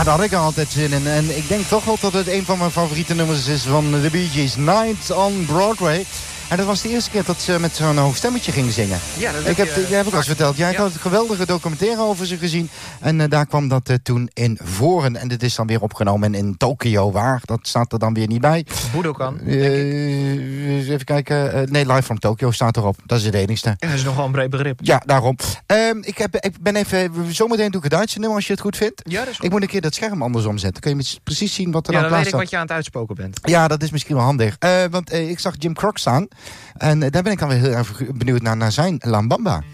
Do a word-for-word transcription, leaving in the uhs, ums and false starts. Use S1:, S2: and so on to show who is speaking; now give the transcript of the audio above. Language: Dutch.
S1: Ja, daar had ik altijd zin in. En ik denk toch wel dat het een van mijn favoriete nummers is van The Bee Gees. Night on Broadway. En dat was de eerste keer dat ze met zo'n hoog stemmetje gingen zingen.
S2: Ja, dat
S1: ik heb,
S2: je,
S1: jij heb ik al eens verteld. Jij
S2: ja.
S1: had een geweldige documentaire over ze gezien. En uh, daar kwam dat uh, toen in voren. En dit is dan weer opgenomen in Tokio. Waar? Dat staat er dan weer niet bij.
S2: Budokan,
S1: Uh,
S2: denk ik.
S1: Even kijken. Uh, nee, Live from Tokyo staat erop. Dat is het enigste.
S2: Ja, dat is nogal een breed begrip.
S1: Ja, daarom. Uh, ik, heb, ik ben even... Zometeen doe ik het Duitse nummer als je het goed vindt.
S2: Ja, dat is goed.
S1: Ik moet een keer dat scherm andersom zetten. Kun je precies zien wat er
S2: Ja,
S1: nou
S2: dan
S1: klaar
S2: weet ik
S1: staat?
S2: wat je aan het uitspoken bent.
S1: Ja, dat is misschien wel handig. Uh, want uh, ik zag Jim Croc staan. En uh, daar ben ik dan weer heel erg benieuwd naar, naar zijn La Bamba.